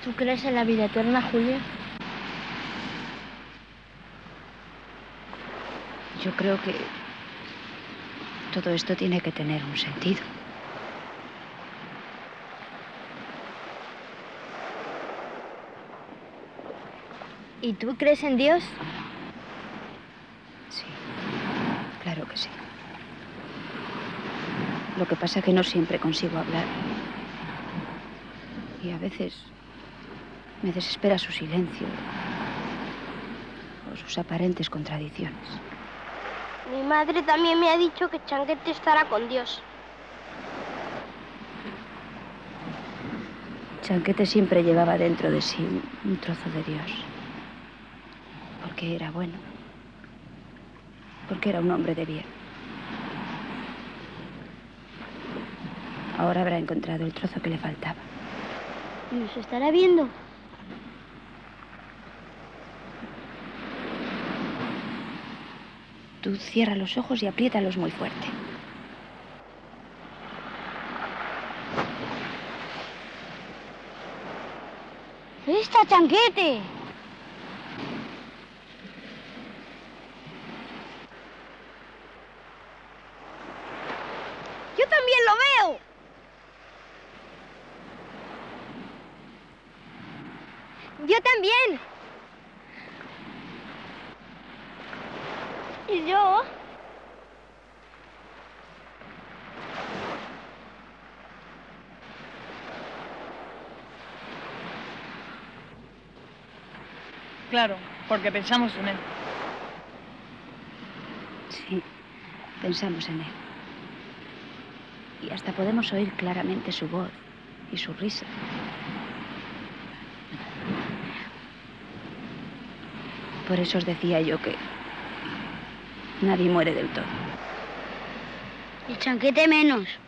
¿Tú crees en la vida eterna, Julia? Yo creo que todo esto tiene que tener un sentido. ¿Y tú crees en Dios? Sí, claro que sí. Lo que pasa es que no siempre consigo hablar. Y a veces me desespera su silencio o sus aparentes contradicciones. Mi madre también me ha dicho que Chanquete estará con Dios. Chanquete siempre llevaba dentro de sí un trozo de Dios. Porque era bueno. Porque era un hombre de bien. Ahora habrá encontrado el trozo que le faltaba. ¿Y nos estará viendo? Tú cierra los ojos y apriétalos muy fuerte. ¡Ahí está Chanquete! ¡Yo también lo veo! ¡Yo también! ¿Y yo? Claro, porque pensamos en él. Sí, pensamos en él. Y hasta podemos oír claramente su voz y su risa. Por eso os decía yo que nadie muere del todo. Y Chanquete menos.